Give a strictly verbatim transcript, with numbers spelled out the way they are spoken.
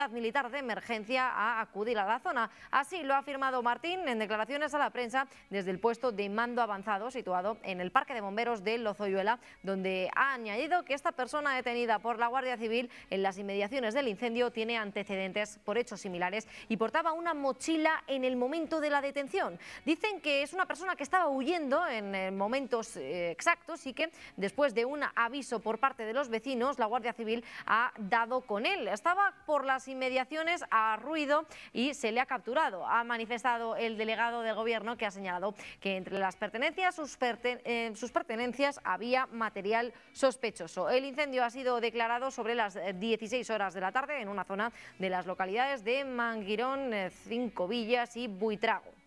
militar de emergencia a acudir a la zona. Así lo ha afirmado Martín en declaraciones a la prensa desde el puesto de mando avanzado situado en el Parque de Bomberos de Lozoyuela, donde ha añadido que esta persona detenida por la Guardia Civil en las inmediaciones del incendio tiene antecedentes por hechos similares y portaba una mochila en el momento de la detención. Dicen que es una persona que estaba huyendo en momentos exactos y que después de un aviso por parte de los vecinos, la Guardia Civil ha dado con él. Estaba por las inmediaciones a ruido y se le ha capturado. Ha manifestado el delegado del Gobierno, que ha señalado que entre las pertenencias, sus, perten eh, sus pertenencias había material sospechoso. El incendio ha sido declarado sobre las dieciséis horas de la tarde en una zona de las localidades de Manguirón, Cinco Villas y Buitrago.